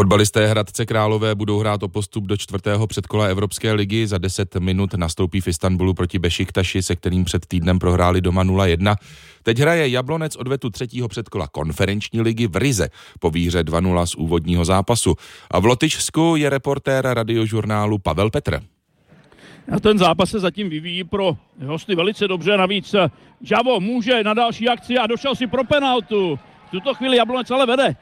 Fotbalisté Hradce Králové budou hrát o postup do 4. předkola Evropské ligy. Za 10 minut nastoupí v Istanbulu proti Bešiktaši, se kterým před týdnem prohráli doma 0-1. Teď hraje Jablonec odvetu 3. předkola konferenční ligy v Rize po výhře 2-0 z úvodního zápasu. A v Lotyšsku je reportér Radiožurnálu Pavel Petr. A ten zápas se zatím vyvíjí pro hosty velice dobře, navíc Javo může na další akci a došel si pro penaltu. V tuto chvíli Jablonec ale vede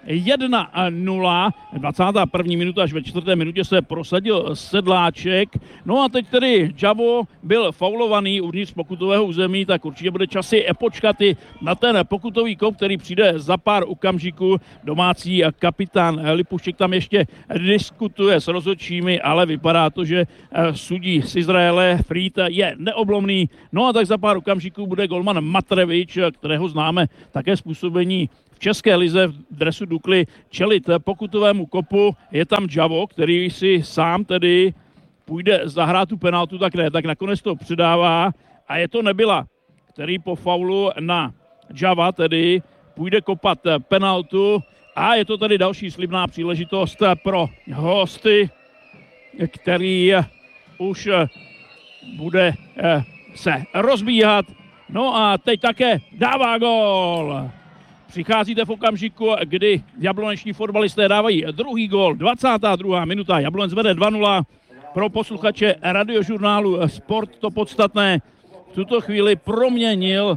1-0, 21. minuta až ve 4. minutě se prosadil Sedláček. No a teď tedy Javo byl faulovaný uvnitř pokutového území, tak určitě bude čas si počkat i na ten pokutový kop, který přijde za pár okamžiků. Domácí kapitán Lipušček tam ještě diskutuje s rozhodčími, ale vypadá to, že sudí z Izraele Frýt je neoblomný. No a tak za pár okamžiků bude golman Matrevič, kterého známe také způsobení v České lize v dresu Dukly, čelit pokutovému kopu. Je tam Javo, který si sám tedy půjde zahrát tu penaltu, tak ne, tak nakonec to předává a je to Nebyla, který po faulu na Java tedy půjde kopat penaltu a je to tedy další slibná příležitost pro hosty, který už bude se rozbíhat. No a teď také dává gól. Přicházíte v okamžiku, kdy jabloneční fotbalisté dávají druhý gól. 22. minuta, Jablonec vede 2-0. Pro posluchače Radiožurnálu Sport to podstatné. V tuto chvíli proměnil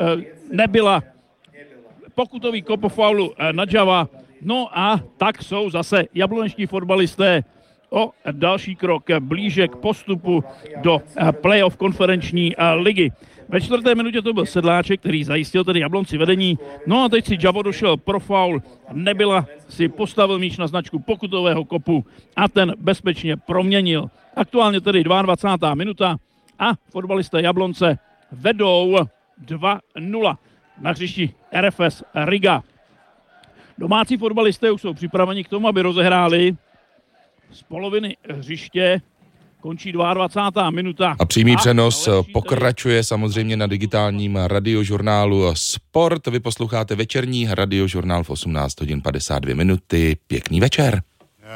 Nebyla pokutový kop po faulu na Java. No a tak jsou zase jabloneční fotbalisté o další krok blíže k postupu do playoff konferenční ligy. Ve 4. minutě to byl Sedláček, který zajistil tedy Jablonci vedení. No a teď si Javo došel pro faul. Nebyla si postavil míč na značku pokutového kopu a ten bezpečně proměnil. Aktuálně tedy 22. minuta a fotbalisté Jablonce vedou 2-0 na hřišti RFS Riga. Domácí fotbalisté už jsou připraveni k tomu, aby rozehráli z poloviny hřiště. Končí 22. minuta. A přímý přenos pokračuje samozřejmě na digitálním Radiožurnálu Sport. Vy posloucháte večerní Radiožurnál v 18 hodin 52 minuty. Pěkný večer.